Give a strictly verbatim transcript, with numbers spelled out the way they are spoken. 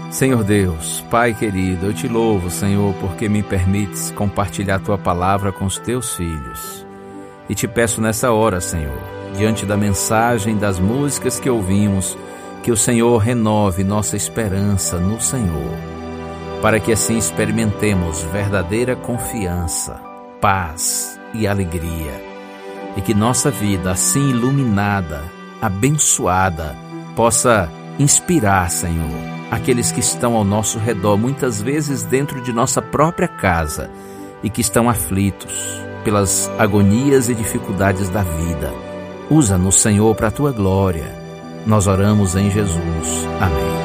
Senhor Deus, Pai querido, eu te louvo, Senhor, porque me permites compartilhar a Tua palavra com os Teus filhos. E te peço nessa hora, Senhor, diante da mensagem, das músicas que ouvimos, que o Senhor renove nossa esperança no Senhor, para que assim experimentemos verdadeira confiança, paz e alegria, e que nossa vida, assim iluminada, abençoada, possa inspirar, Senhor, aqueles que estão ao nosso redor, muitas vezes dentro de nossa própria casa, e que estão aflitos pelas agonias e dificuldades da vida. Usa-nos, Senhor, para a Tua glória. Nós oramos em Jesus. Amém.